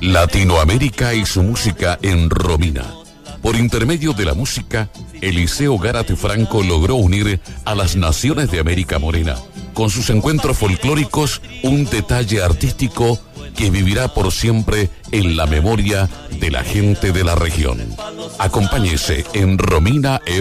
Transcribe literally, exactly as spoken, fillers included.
Latinoamérica y su música en Romina. Por intermedio de la música, Eliseo Gárate Franco logró unir a las naciones de América Morena. Con sus encuentros folclóricos, un detalle artístico que vivirá por siempre en la memoria de la gente de la región. Acompáñese en Romina